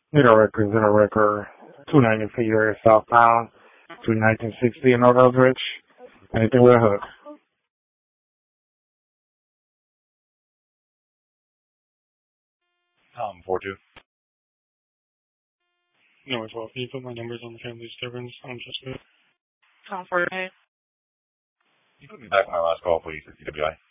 Zero record, 290 Figure southbound, 1960 in North Eldridge. Anything with a hook. Tom, 4-2. No, as well. Can you put my numbers on the family disturbance? I'm just good. Tom 48. Can you put me back on my last call, please, at CWI?